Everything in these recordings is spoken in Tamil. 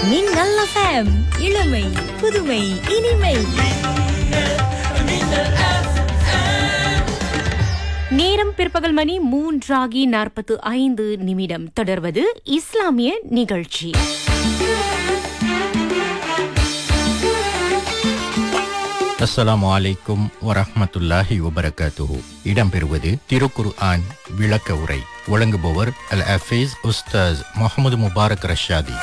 மின்னல் FM இளமை புதுமை இனிமை. நேரம் பிற்பகல் மணி 3:45 தொடர்வது இஸ்லாமிய நிகழ்ச்சி. அஸ்ஸலாமு அலைக்கும் வரஹ்மத்துல்லாஹி வபரகாத்துஹு. இடம்பெறுவது திருக்குர்ஆன் விளக்க உரை. வழங்குபவர் அல் ஹஃபீஸ் உஸ்தாஸ் முஹம்மது முபாரக் ரஷாதி.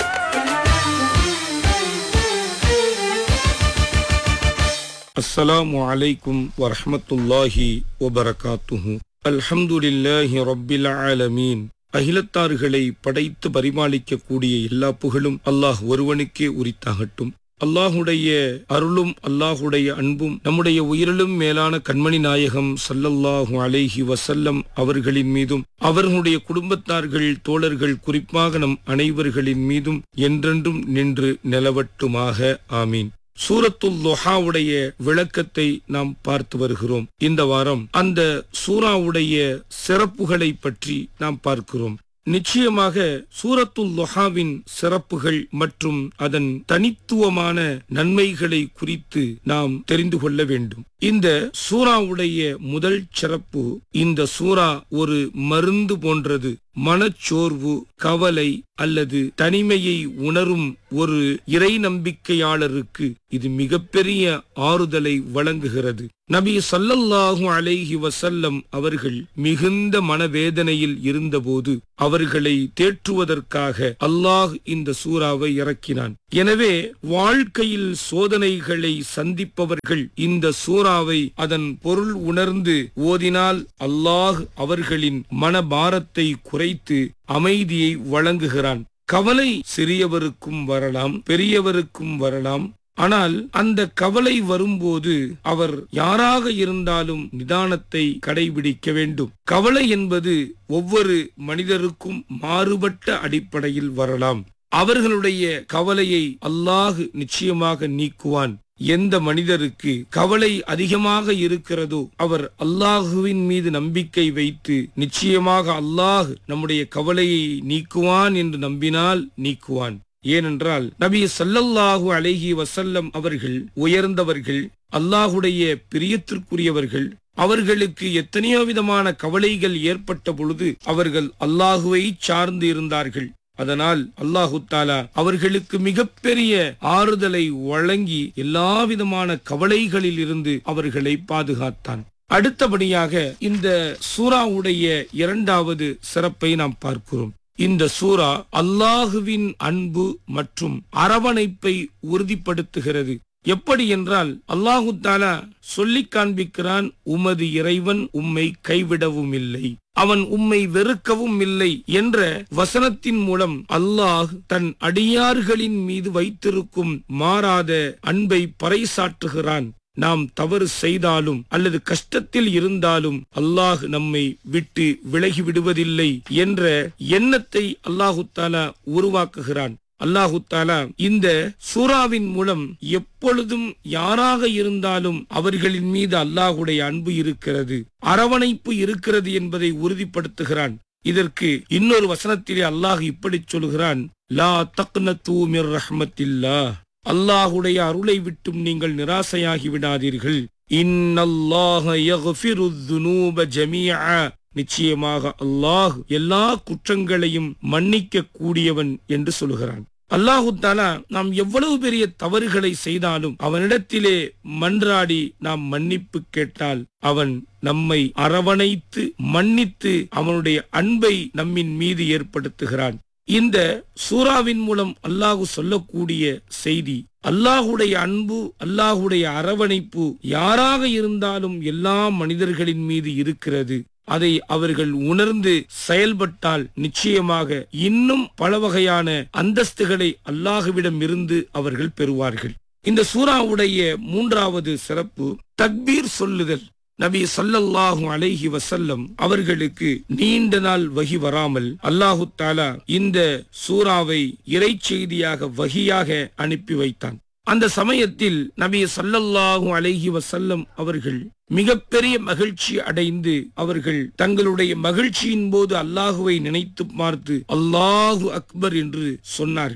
அஸ்ஸலாமு அலைக்கும் வரஹ்மத்துல்லாஹி வபரகாத்துஹு. அல்ஹம்துலில்லாஹி ரப்பில் ஆலமீன். அகிலத்தார்களை படைத்து பரிமாளிக்கக்கூடிய எல்லா புகழும் அல்லாஹ் ஒருவனுக்கே உரித்தாகட்டும். அல்லாஹுடைய அருளும் அல்லாஹுடைய அன்பும் நம்முடைய உயிரிலும் மேலான கண்மணி நாயகம் ஸல்லல்லாஹு அலைஹி வஸல்லம் அவர்களின் மீதும் அவர்களுடைய குடும்பத்தார்கள், தோழர்கள், குறிப்பாக நம் அனைவர்களின் மீதும் என்றென்றும் நின்று நிலவட்டுமாக. ஆமீன். சூரத்துல் துஹாவுடைய விளக்கத்தை நாம் பார்த்து வருகிறோம். இந்த வாரம் அந்த சூராவுடைய சிறப்புகளை பற்றி நாம் பார்க்கிறோம். நிச்சயமாக சூரத்துல் துஹாவின் சிறப்புகள் மற்றும் அதன் தனித்துவமான நன்மைகளை குறித்து நாம் தெரிந்து கொள்ள வேண்டும். இந்த சூராவுடைய முதல் சிறப்பு, இந்த சூரா ஒரு மருந்து போன்றது. மனச்சோர்வு, கவலை அல்லது தனிமையை உணரும் ஒரு இறை நம்பிக்கையாளருக்கு இது மிகப்பெரிய ஆறுதலை வழங்குகிறது. நபி ஸல்லல்லாஹு அலைஹி வஸல்லம் அவர்கள் மிகுந்த மனவேதனையில் இருந்தபோது அவர்களை தேற்றுவதற்காக அல்லாஹ் இந்த சூராவை இறக்கினான். எனவே வாழ்க்கையில் சோதனைகளை சந்திப்பவர்கள் இந்த சூராவை அதன் பொருள் உணர்ந்து ஓதினால் அல்லாஹ் அவர்களின் மனபாரத்தை குறைத்து அமைதியை வழங்குகிறான். கவலை சிறியவருக்கும் வரலாம், பெரியவருக்கும் வரலாம். ஆனால் அந்த கவலை வரும்போது அவர் யாராக இருந்தாலும் நிதானத்தை கடைபிடிக்க வேண்டும். கவலை என்பது ஒவ்வொரு மனிதருக்கும் மாறுபட்ட அடிப்படையில் வரலாம். அவர்களுடைய கவலையை அல்லாஹ் நிச்சயமாக நீக்குவான். எந்த மனிதருக்கு கவலை அதிகமாக இருக்கிறதோ அவர் அல்லாஹுவின் மீது நம்பிக்கை வைத்து நிச்சயமாக அல்லாஹ் நம்முடைய கவலையை நீக்குவான் என்று நம்பினால் நீக்குவான். ஏனென்றால் நபி ஸல்லல்லாஹு அலைஹி வஸல்லம் அவர்கள் உயர்ந்தவர்கள், அல்லாஹுடைய பிரியத்திற்குரியவர்கள். அவர்களுக்கு எத்தனையோ விதமான கவலைகள் ஏற்பட்ட பொழுது அவர்கள் அல்லாஹுவை சார்ந்து இருந்தார்கள். அதனால் அல்லாஹு தஆலா அவர்களுக்கு மிகப்பெரிய ஆறுதலை வழங்கி எல்லா விதமான கவலைகளில் இருந்து அவர்களை பாதுகாத்தான். அடுத்தபடியாக இந்த சூராவுடைய இரண்டாவது சிறப்பை நாம் பார்க்கிறோம். இந்த சூரா அல்லாஹுவின் அன்பு மற்றும் அரவணைப்பை உறுதிப்படுத்துகிறது. எப்படி என்றால் அல்லாஹு தஆலா சொல்லி காண்பிக்கிறான், உமது இறைவன் உம்மை கைவிடவும் இல்லை, அவன் உம்மை வெறுக்கவும் இல்லை என்ற வசனத்தின் மூலம் அல்லாஹ் தன் அடியார்களின் மீது வைத்திருக்கும் மாறாத அன்பை பறைசாற்றுகிறான். நாம் தவறு செய்தாலும் அல்லது கஷ்டத்தில் இருந்தாலும் அல்லாஹ் நம்மை விட்டு விலகி விடுவதில்லை என்ற எண்ணத்தை அல்லாஹு தஆலா உருவாக்குகிறான். அல்லாஹு தஆலா இந்த சூராவின் மூலம் எப்பொழுதும் யாராக இருந்தாலும் அவர்களின் மீது அல்லாஹுடைய அன்பு இருக்கிறது, அரவணைப்பு இருக்கிறது என்பதை உறுதிப்படுத்துகிறான். இதற்கு இன்னொரு வசனத்திலே அல்லாஹ் இப்படி சொல்கிறான், லா தக்னது மிர் ரஹ்மத்தில்லாஹ், அல்லாஹுடைய அருளை விட்டும் நீங்கள் நிராசையாகி விடாதீர்கள். இன்னல்லாஹ யக்ஃபிருத் துனூப ஜமீஆ, நிச்சயமாக அல்லாஹ் எல்லா குற்றங்களையும் மன்னிக்க கூடியவன் என்று சொல்கிறான். அல்லாஹு தஆலா நாம் எவ்வளவு பெரிய தவறுகளை செய்தாலும் அவனிடத்திலே மன்றாடி நாம் மன்னிப்பு கேட்டால் அவன் நம்மை அரவணைத்து மன்னித்து அவனுடைய அன்பை நம்மின் மீது ஏற்படுத்துகிறான். இந்த சூராவின் மூலம் அல்லாஹ் சொல்லக்கூடிய செய்தி, அல்லாஹுடைய அன்பு, அல்லாஹுடைய அரவணைப்பு யாராக இருந்தாலும் எல்லா மனிதர்களின் மீது இருக்கிறது. அதை அவர்கள் உணர்ந்து செயல்பட்டால் நிச்சயமாக இன்னும் பல வகையான அந்தஸ்துகளை அல்லாஹுவிடம் இருந்து அவர்கள் பெறுவார்கள். இந்த சூராவுடைய மூன்றாவது சிறப்பு தக்பீர் சொல்லுதல். நபி ஸல்லல்லாஹு அலைஹி வஸல்லம் அவர்களுக்கு நீண்ட நாள் வஹி வராமல் அல்லாஹு தஆலா இந்த சூராவை இறை செய்தியாக வஹியாக அனுப்பி வைத்தான். அந்த சமயத்தில் நபி ஸல்லல்லாஹு அலைஹி வஸல்லம் அவர்கள் மிகப்பெரிய மகிழ்ச்சி அடைந்து அவர்கள் தங்களுடைய மகிழ்ச்சியின் போது அல்லாஹுவை நினைத்து பார்த்து அல்லாஹு அக்பர் என்று சொன்னார்கள்.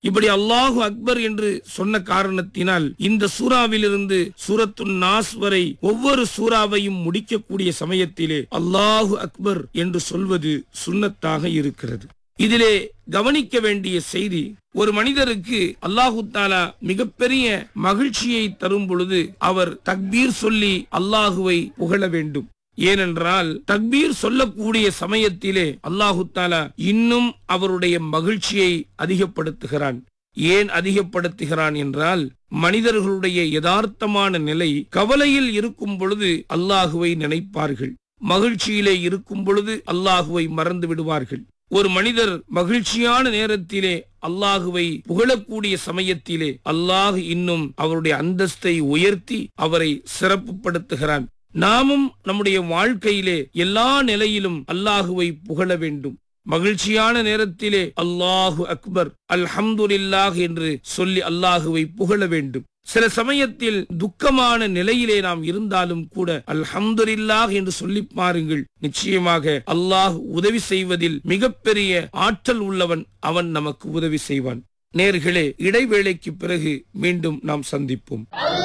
இப்படி அல்லாஹு அக்பர் என்று சொன்ன காரணத்தினால் இந்த சூறாவிலிருந்து சூரத்துன் நாஸ் வரை ஒவ்வொரு சூறாவையும் முடிக்கக்கூடிய சமயத்திலே அல்லாஹு அக்பர் என்று சொல்வது சுன்னத்தாக இருக்கிறது. இதிலே கவனிக்க வேண்டிய செய்தி, ஒரு மனிதருக்கு அல்லாஹு தஆலா மிகப்பெரிய மகிழ்ச்சியை தரும் பொழுது அவர் தக்பீர் சொல்லி அல்லாஹுவை புகழ வேண்டும். ஏனென்றால் தக்பீர் சொல்லக்கூடிய சமயத்திலே அல்லாஹு தஆலா இன்னும் அவருடைய மகிழ்ச்சியை அதிகப்படுத்துகிறான். ஏன் அதிகப்படுத்துகிறான் என்றால், மனிதர்களுடைய யதார்த்தமான நிலை, கவலையில் இருக்கும் பொழுது அல்லாஹுவை நினைப்பார்கள், மகிழ்ச்சியிலே இருக்கும் பொழுது அல்லாஹுவை மறந்து விடுவார்கள். ஒரு மனிதர் மகிழ்ச்சியான நேரத்திலே அல்லாஹுவை புகழக்கூடிய சமயத்திலே அல்லாஹ் இன்னும் அவருடைய அந்தஸ்தை உயர்த்தி அவரை சிறப்புப்படுத்துகிறான். நாமும் நம்முடைய வாழ்க்கையிலே எல்லா நிலையிலும் அல்லாஹுவை புகழ வேண்டும். மகிழ்ச்சியான நேரத்திலே அல்லாஹு அக்பர், அல்ஹம்துலில்லாஹ் என்று சொல்லி அல்லாஹுவை புகழ வேண்டும். சில சமயத்தில் துக்கமான நிலையிலே நாம் இருந்தாலும் கூட அல்ஹம்துலில்லாஹ் என்று சொல்லி பாருங்கள், நிச்சயமாக அல்லாஹ் உதவி செய்வதில் மிகப்பெரிய ஆற்றல் உள்ளவன், அவன் நமக்கு உதவி செய்வான். நேர்களே, இடைவேளைக்கு பிறகு மீண்டும் நாம் சந்திப்போம்.